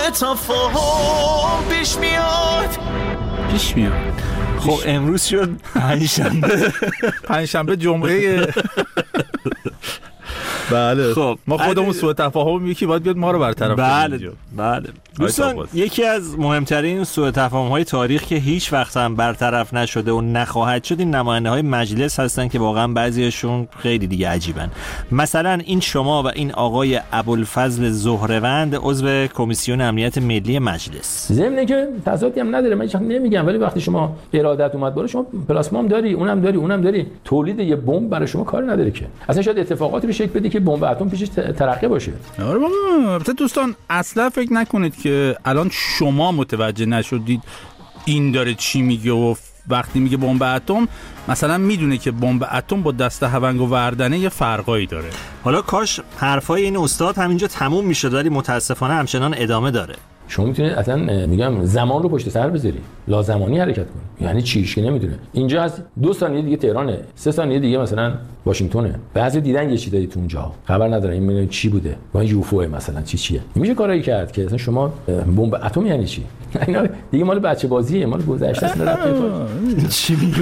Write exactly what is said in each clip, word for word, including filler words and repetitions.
تفاهم پیش میاد پیش میاد خب امروز شد پنجشنبه پنجشنبه جمعه بله خب ما خودمون سوء تفاهم یکی باید بیاد ما رو برطرف کنه. بله بله دوستان یکی از مهمترین سوء تفاهم‌های تاریخ که هیچ وقت هم برطرف نشده و نخواهد شد این نماینده‌های مجلس هستن که واقعا بعضیشون خیلی دیگه عجیبن. مثلا این شما و این آقای ابوالفضل زهره‌وند عضو کمیسیون امنیت ملی مجلس. ضمن که تضادی هم نداره، من هیچ نمیگم، ولی وقتی شما ارادت اومد بالا شما پلاسما هم داری، اونم داری، اونم داری، تولید یه بمب برای شما کار نداره که. اصلا شاید اتفاقاتی رو شکل بده که بمب اتم پیشش ترقه باشه. آره بابا، البته دوستان اصلا فکر نکنید که الان شما متوجه نشدید این داره چی میگه و وقتی میگه بمب اتم مثلا میدونه که بمب اتم با دسته هونگ و وردنه یه فرقایی داره. حالا کاش حرفای این استاد همینجا تموم میشد ولی متاسفانه همچنان ادامه داره. شما میتونید اصلا میگم زمان رو پشت سر بذاری، لازمانی حرکت کنی. یعنی چیش که نمیدونه. اینجا از دو ثانیه دیگه تهرانه، سه ثانیه دیگه مثلا واشنگتونه. بعضی دیدن یه چیزایی تو اونجا خبر ندارن این میگن چی بوده، با یوفو مثلا چی چیه. میشه کارایی کرد که مثلا شما بمب اتم یعنی چی؟ اینا دیگه مال بچه بازیه، مال گذشته است. چی میگه؟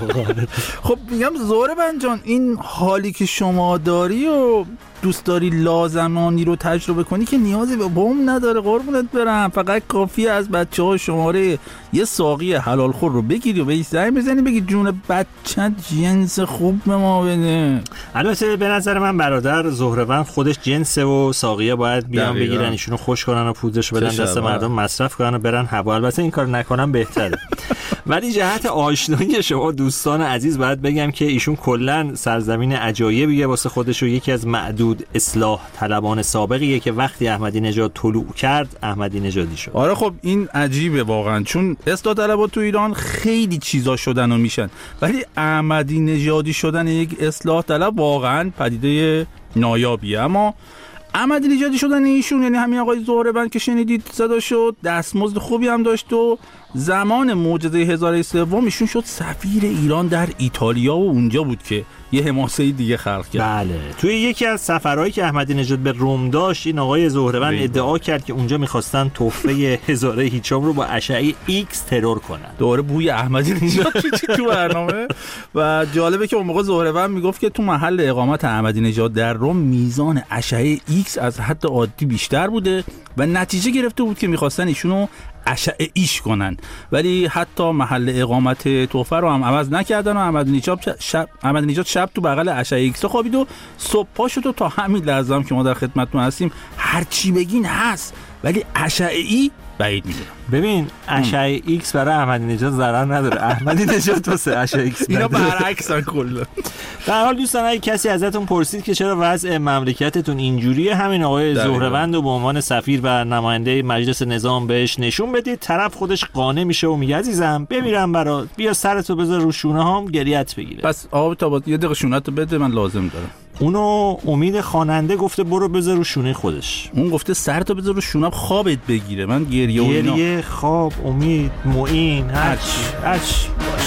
خب میگم زهره‌وند جان این حالی که شما داری و دوست داری لازمانی رو تجربه کنی که نیازی به بمب نداره قربونت برم. فقط کافیه از بچه‌ها شماره یه ساقی حلال خور رو بگیری و بهش زنگ بزنی بگی جون بچه‌ت جنس خوب به ما بده. البته به نظر من برادر زهره‌وند خودش جنسه و ساقیه باید بیان بگیرن ایشونو خوش کنن و پودرش بدن دست مردم مصرف کنن و برن هوا. البته این کار نکنن بهتره. ولی جهت آشنایی شما دوستان عزیز باید بگم که ایشون کلا سرزمین عجایبیه واسه خودش و یکی از معدود اصلاح طلبان سابقیه که وقتی احمدی نژاد طلوع کرد احمدی نژادی شد. آره خب این عجیبه واقعا، چون اصلاح طلبات تو ایران خیلی چیزا شدن و میشن ولی احمدی نژادی شدن یک اصلاح طلب واقعا پدیده نایابیه. اما احمدی نژادی شدن ایشون یعنی همین آقای زهره‌وند که شنیدید صدا شد، دستمزد خوبی هم داشت و زمان معجزه هزاره سوم ایشون شد سفیر ایران در ایتالیا و اونجا بود که یه حماسه دیگه خلق کرد. بله توی یکی از سفرهایی که احمدی نژاد به روم داشت این آقای زهره‌وند ادعا کرد که اونجا می‌خواستن تحفه هزاره هیچم رو با اشعه ایکس ترور کنن. دوره بوی احمدی نژاد تو برنامه و جالبه که اون موقع زهره‌وند میگفت که تو محل اقامت احمدی نژاد در روم میزان اشعه ایکس از حد عادی بیشتر بوده و نتیجه گرفته بود که می‌خواستن ایشونو اشعه ایش کنن، ولی حتی محل اقامت تحفه رو هم عوض نکردن و احمدی نژاد شب احمدی نژاد شب تو بغل اشعه ایکس خوابید و صبح پا شد و تا همین لحظه هم که ما در خدمتتون هستیم هر چی بگین هست ولی اشعه ای بعید میدونم. ببین اشعه ایکس برای احمدی نژاد ضرر نداره، احمدی نژاد واسه اشعه ایکس اینا برعکسن کلا. در حال دوستان اگه کسی ازتون پرسید که چرا وضع مملکتتون اینجوریه همین آقای زهره‌وند رو به عنوان سفیر و نماینده مجلس نظام بهش نشون بدید طرف خودش قانع میشه و میگه عزیزم بمیرم برات بیا سرتو بذار رو شونه هام گریت بگیره. پس آقا تا یه دقیقه شونه‌تو بده من لازم دارم. اونو امید خواننده گفته برو بذار رو شونه خودش، اون گفته سرتو بذار رو شونم خوابت بگیره. من گریه و اینا گریه خواب امید معین هرچی هرچی باش.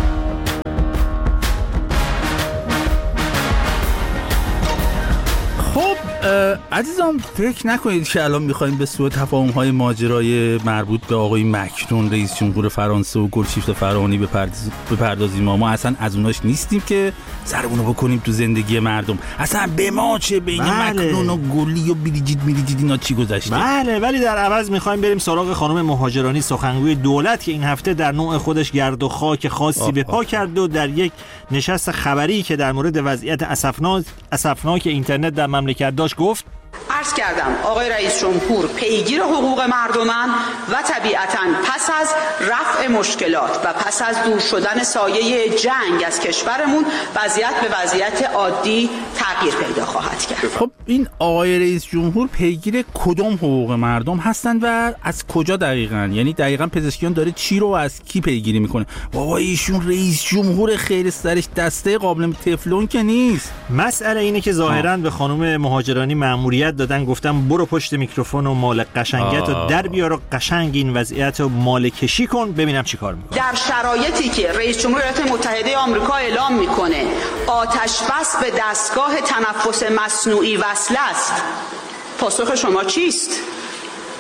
عزیزان فکر نکنید که الان میخوایم به سوء تفاهم‌های ماجرای مربوط به آقای مکرون رئیس جمهور فرانسه و گلشیفته فرهانی بپردازیم. ما اصلا از اوناش نیستیم که سرمونو بکنیم تو زندگی مردم. اصلا به ما چه بین بله. مکرون و گلی و بریجیت میریجیت اینا چی گذشته. بله ولی در عوض میخوایم بریم سراغ خانم مهاجرانی سخنگوی دولت که این هفته در نوع خودش گرد و خاک خاصی به پا کرد و در یک نشست خبری که در مورد وضعیت اسفناک اسفناک اینترنت در مملکت داشت گفت عرض کردم آقای رئیس جمهور پیگیر حقوق مردمن و طبیعتاً پس از رفع مشکلات و پس از دور شدن سایه جنگ از کشورمون وضعیت به وضعیت عادی تغییر پیدا خواهد کرد. خب این آقای رئیس جمهور پیگیر کدوم حقوق مردم هستن و از کجا دقیقاً؟ یعنی دقیقاً پزشکیان داره چی رو از کی پیگیری میکنه؟ بابا ایشون رئیس جمهور خیر سرش دسته قابل تفلون که نیست. مسئله اینه که ظاهراً به خانم مهاجرانی مأموریت دادن گفتم برو پشت میکروفون و مال قشنگت رو در بیار و قشنگ این وضعیت رو مال کشی کن ببینم چی کار میکنه. در شرایطی که رئیس جمهور ایالات متحده آمریکا اعلام میکنه آتش بس به دستگاه تنفس مصنوعی وصل است، پاسخ شما چیست؟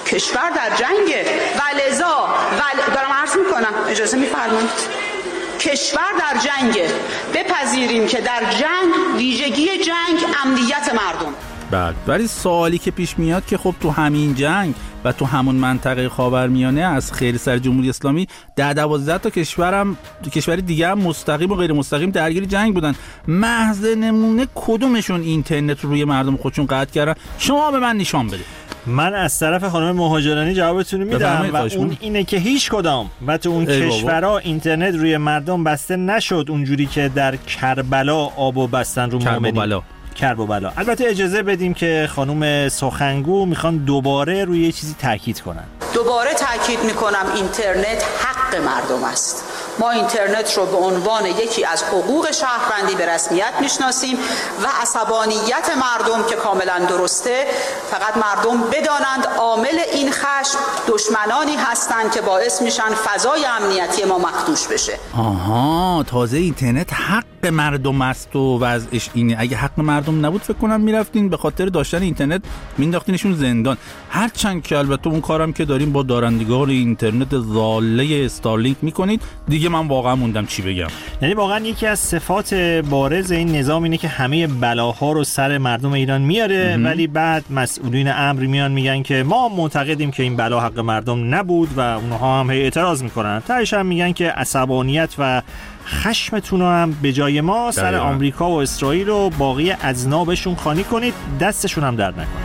کشور در جنگه و لذا ول... دارم عرض میکنم اجازه میفرمایید کشور در جنگه، بپذیریم که در جنگ ویژگی جنگ امنیت مردم. بله، ولی سوالی که پیش میاد که خب تو همین جنگ و تو همون منطقه خاورمیانه از خیر سر جمهوری اسلامی ده دوازده تا کشورم تو کشوری دیگه هم مستقیم و غیر مستقیم درگیر جنگ بودن. محض نمونه کدومشون اینترنت رو روی مردم خودشون قطع کردن؟ شما به من نشان بده. من از طرف خانم مهاجرانی جوابتون میدم و اون اینه که هیچ کدام و تو اون کشورها اینترنت روی مردم بسته نشد اونجوری که در کربلا آبو بستن رو مؤمنین. کرب و بلا. البته اجازه بدیم که خانم سخنگو میخوان دوباره روی یه چیزی تاکید کنن. دوباره تاکید میکنم اینترنت حق مردم است. ما اینترنت رو به عنوان یکی از حقوق شهروندی به رسمیت میشناسیم و عصبانیت مردم که کاملا درسته، فقط مردم بدانند عامل این خشم دشمنانی هستند که باعث میشن فضای امنیتی ما مخدوش بشه. آها، تازه اینترنت حق مردم است و وضعش اینه. اگه حق مردم نبود فکر کنم میرفتین به خاطر داشتن اینترنت مینداختینشون زندان. هرچند که البته اون کارم که داریم با دارندگان اینترنت ضاله استارلینک میکنید دیگه، من واقعا موندم چی بگم. یعنی واقعا یکی از صفات بارز این نظام اینه که همه بلاها رو سر مردم ایران میاره، ولی بعد مسئولین امر میان میگن که ما معتقدیم که این بلا حق مردم نبود و اونها هم اعتراض میکنن. تهش هم میگن که عصبانیت و خشمتون رو هم به جای ما سر آمریکا و اسرائیل و باقی اذنابشون خانی کنید، دستشون هم درد نکنه.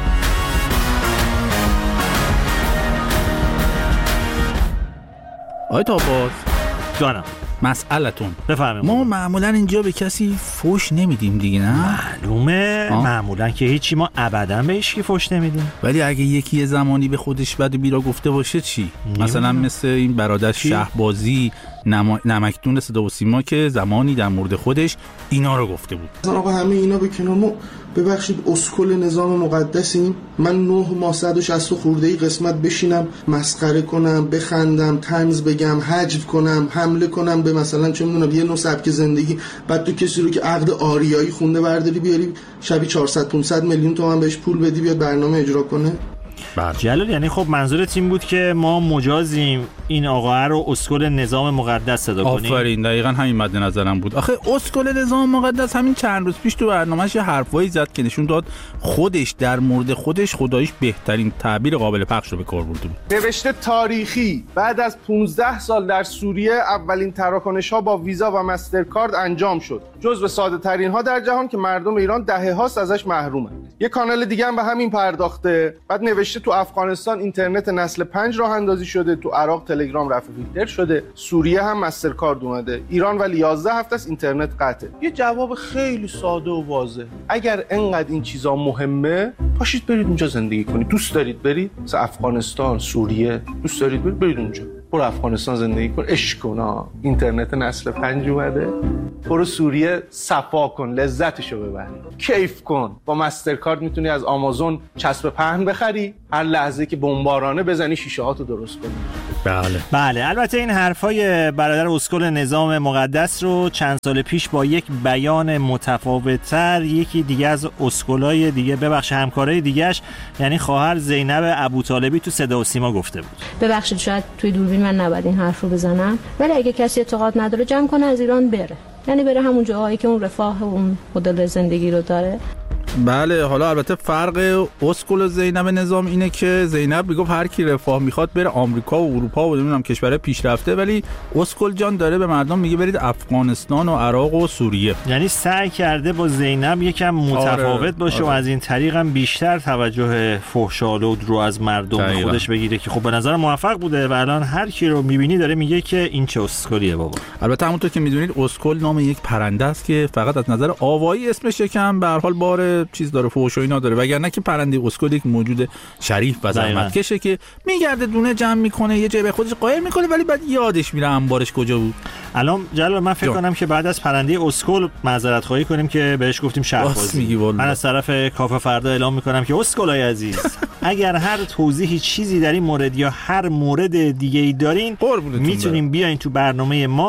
آی تاباز جانم، مسئلتون بفهمیم. ما معمولا اینجا به کسی فوش نمیدیم دیگه، نه؟ معلومه. آه؟ معمولا که هیچی، ما ابدا به هیچ کی فوش نمیدیم. ولی اگه یکی زمانی به خودش بد و بیرا گفته باشه چی؟ نمیدونم. مثلا مثل این برادر شهبازی نما... نمکدون صدا و سیما که زمانی در مورد خودش اینا رو گفته بود. مثلا آقا همه اینا به کنار، ما ببخشید اسکل نظام مقدسیم. من نه ماه صد و شصت خورده‌ای قسمت بشینم مسخره کنم، بخندم، طنز بگم، حجو کنم، حمله کنم به مثلا چه میدونم یه نوع سبک زندگی، بعد تو کسی رو که عقد آریایی خونده برداری بیاری شبی چهارصد پانصد میلیون تومان بهش پول بدی بیاد برنامه اجرا کنه. جلال، یعنی خب منظورت این بود که ما مجازیم این آقا رو اسکل نظام مقدس صدا کنیم؟ آفرین، دقیقاً همین مد نظرم بود. آخه اسکل نظام مقدس همین چند روز پیش تو برنامه‌اش یه حرفایی زد که نشون داد خودش در مورد خودش خداییش بهترین تعبیر قابل پخش رو به کار برده بود. نوشته تاریخی: بعد از پانزده سال در سوریه اولین تراکنش‌ها با ویزا و مسترکارد انجام شد، جزو ساده‌ترین ها در جهان که مردم ایران دهه‌هاست ازش محرومن. یه کانال دیگه هم به همین پرداخته. بعد نوشته تو افغانستان اینترنت نسل پنج راه اندازی شده، تو عراق تلگرام رفع فیلتر شده، سوریه هم مسترکارد اومده، ایران ولی یازده هفته است اینترنت قطعه. یه جواب خیلی ساده و واضح. اگر انقدر این چیزا مهمه، پاشید برید اونجا زندگی کنید. دوست دارید برید مثلا افغانستان، سوریه، دوست دارید برید برید اونجا. برو افغانستان زندگی کن، عشق کن، اینترنت نسل پنج اومده. برو سوریه صفا کن، لذتشو ببر، کیف کن. با مسترکارد میتونی از آمازون چسب پهن بخری، هر لحظه که بمبارانه بزنی شیشه هاتو درست کنی. بله بله. البته این حرفای برادر اسکل نظام مقدس رو چند سال پیش با یک بیان متفاوت‌تر یکی دیگه از اسکلای دیگه، ببخش همکارای دیگه‌اش، یعنی خواهر زینب ابوطالبی تو صدا و سیما گفته بود. ببخشید شاید توی دوربین من نباید این حرف رو بزنم، ولی اگه کسی اعتقاد نداره جمع کنه از ایران بره، یعنی بره همون جاهایی که اون رفاه و اون مدل زندگی رو داره. بله، حالا البته فرق اسکل و زینب نظام اینه که زینب میگفت هر کی رفاه میخواد بره آمریکا و اروپا و نمیدونم کشورهای پیشرفته، ولی اسکل جان داره به مردم میگه برید افغانستان و عراق و سوریه. یعنی سعی کرده با زینب یکم متفاوت آره، باشه آره. و از این طریق هم بیشتر توجه فحش‌آلود رو از مردم به خودش بگیره که خب به نظر موفق بوده و الان هر کی رو میبینی داره میگه که این چه اسکلیه بابا. البته همونطور که میدونید اسکل نام یک پرنده است که فقط از نظر آوایی اسمش یکم به هر حال بار چیز داره، فحش و اینا داره، وگرنه که پرنده اسکل یک موجود شریف و زحمتکشه که میگرده دونه جمع میکنه، یه جای به خودش قایر میکنه، ولی بعد یادش میره انبارش کجا بود. الان جلال من فکر کنم که بعد از پرنده اسکل معذرت خواهی کنیم که بهش گفتیم شهبازی. من از طرف کافه فردا اعلام میکنم که اسکلای عزیز اگر هر توضیحی چیزی در این مورد یا هر مورد دیگه ای دارین میتونیم بیاین تو برنامه ما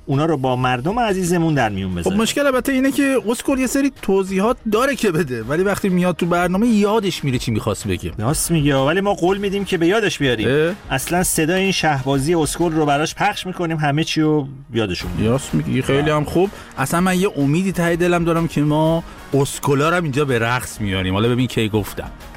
اونا رو با مردم عزیزمون در میون بذاره. خب مشکل البته اینه که اسکل یه سری توضیحات داره که بده، ولی وقتی میاد تو برنامه یادش میره چی می‌خواست بگه. راست میگه، ولی ما قول میدیم که به یادش بیاریم. اه؟ اصلا صدای این شهبازی اسکل رو براش پخش میکنیم، همه چی رو یادشون میاد. راست میگی، خیلی هم خوب. اصلا من یه امیدی ته دلم دارم که ما اسکلا رو اینجا به رقص میاریم. حالا ببین کی گفتم.